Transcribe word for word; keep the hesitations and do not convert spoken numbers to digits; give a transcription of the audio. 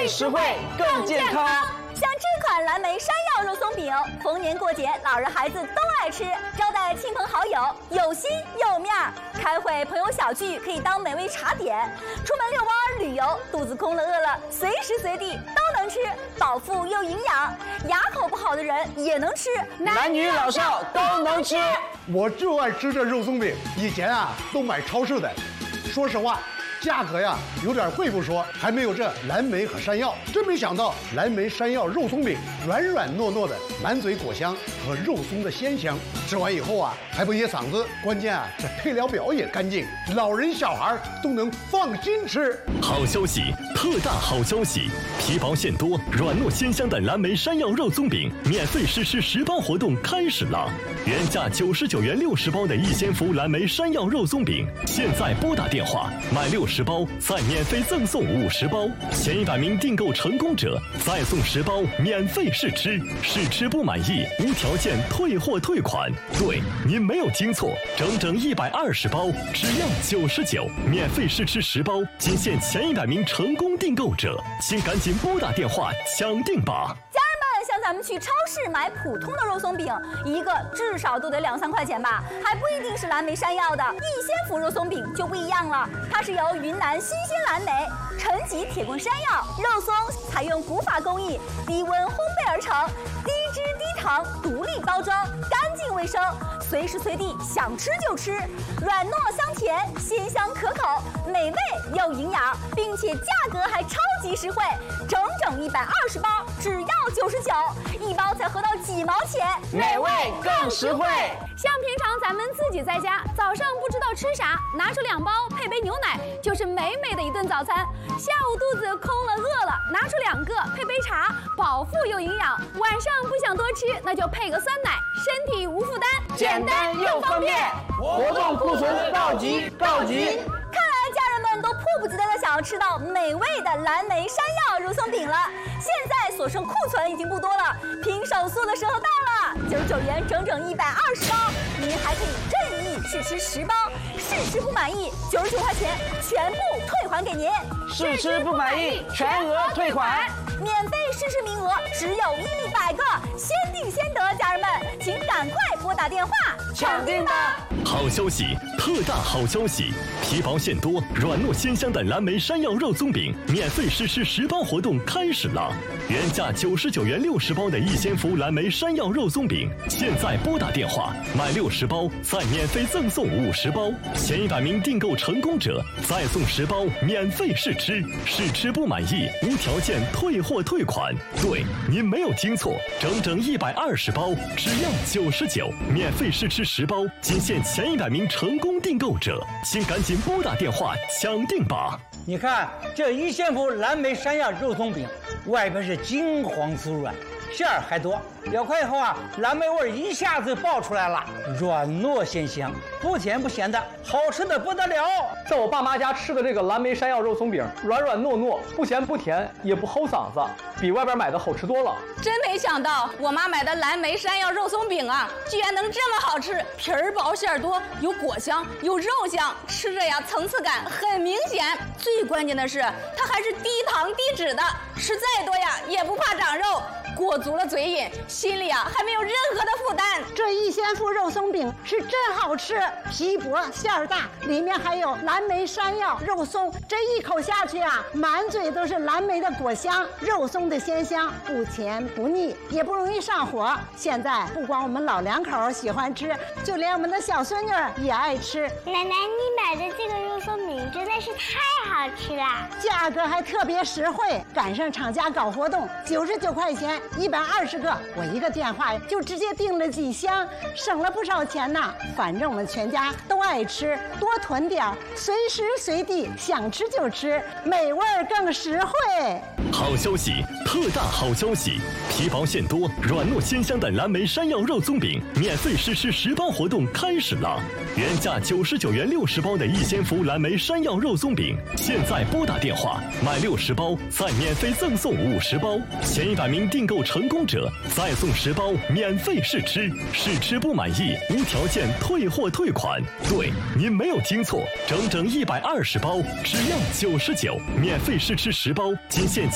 费实惠，更健康。 像这款蓝莓山药肉松饼，逢年过节，老人孩子都爱吃，招待亲朋好友，有心有面儿。开会朋友小聚可以当美味茶点，出门遛弯旅游，肚子空了饿了，随时随地都能吃，饱腹又营养。牙口不好的人也能吃， 男女老少都能吃。 我就爱吃这肉松饼，以前啊都买超市的，说实话。价格呀有点贵不说，还没有这蓝莓和山药。真没想到蓝莓山药肉松饼软软糯糯的，满嘴果香和肉松的鲜香，吃完以后啊还不噎嗓子。关键啊这配料表也干净，老人小孩都能放心吃。 好消息，特大好消息！皮薄馅多、软糯鲜香的蓝莓山药肉松饼免费试吃十包活动开始了。原价九十九元六十包的逸仙福蓝莓山药肉松饼，现在拨打电话买六十包，再免费赠送五十包。前一百名订购成功者再送十包免费试吃，试吃不满意无条件退货退款。对，您没有听错，整整一百二十包，只要九十九，免费试吃十包，仅限前一百名成功订购者，请赶紧拨打电话抢订吧。 像咱们去超市买普通的肉松饼，一个至少都得两三块钱吧，还不一定是蓝莓山药的。逸仙福肉松饼就不一样了，它是由云南新鲜蓝莓、陈吉铁棍山药肉松采用古法工艺，低温烘焙而成，低脂低糖，独立包装，干净卫生，随时随地想吃就吃，软糯香甜，鲜香可口，美味又营养，并且价格还超级实惠，整整一百二十包，只要九十九，一包才合到几毛钱， 美味更实惠。 像平常咱们自己在家，早上不知道吃啥，拿出两包配杯牛奶，就是美美的一顿早餐。下午肚子空了饿了，拿出两个配杯茶，饱腹又营养。晚上不想多吃，那就配个酸奶，身体无负担， 简单又方便。活动库存告急告急！ 看来家人们都迫不及待的想要吃到美味的蓝莓山药肉松饼了。现在所剩库存已经不多了，拼手速的时候到了，九十九元整整一百二十包，您还可以任意试吃十包，试吃不满意九十九块钱全部退还给您， 试吃不满意全额退款。 免费试吃名额只有一百个，先订先得，家人们请赶快拨打电话抢订吧！ 好消息，特大好消息！皮薄馅多、软糯鲜香的蓝莓山药肉松饼免费试吃十包活动开始了。原价九十九元六十包的逸仙福蓝莓山药肉松饼，现在拨打电话买六十包，再免费赠送五十包。前一百名订购成功者再送十包免费试吃，试吃不满意无条件退货退款。对，您没有听错，整整一百二十包，只要九十九，免费试吃十包，仅限前一百名成功订购者，请赶紧拨打电话抢订吧。 你看这逸仙福蓝莓山药肉松饼，外边是金黄酥软，馅儿还多，咬开以后啊，蓝莓味一下子爆出来了，软糯鲜香，不甜不咸的，好吃的不得了。 在我爸妈家吃的这个蓝莓山药肉松饼，软软糯糯，不咸不甜，也不齁嗓子，比外边买的好吃多了。 真没想到我妈买的蓝莓山药肉松饼啊，居然能这么好吃，皮儿薄馅儿多，有果香有肉香，吃着呀层次感很明显。最关键的是它还是低糖低脂的，吃再多呀也不怕长肉，裹足了嘴瘾，心里啊还没有任何的负担。 这逸仙福肉松饼是真好吃，皮薄馅儿大，里面还有蓝莓山药肉松，这一口下去啊，满嘴都是蓝莓的果香，肉松的鲜香，不甜不腻，也不容易上火。现在不光我们老两口喜欢吃，就连我们的小孙女也爱吃。 奶奶，你买的这个肉松饼真的是太好吃了， 价格还特别实惠，赶上厂家搞活动，九十九块钱一百二十个，我一个电话就直接订了几箱，省了不少钱呢。反正我们全家都爱吃，多囤点，随时随地想吃就吃，美味更实惠。 好消息，特大好消息！皮薄馅多、软糯鲜香的蓝莓山药肉松饼免费试吃十包活动开始了。原价九十九元六十包的逸仙福蓝莓山药肉松饼，现在拨打电话买六十包，再免费赠送五十包。前一百名订购成功者再送十包免费试吃，试吃不满意无条件退货退款。对，您没有听错，整整一百二十包，只要九十九，免费试吃十包，仅限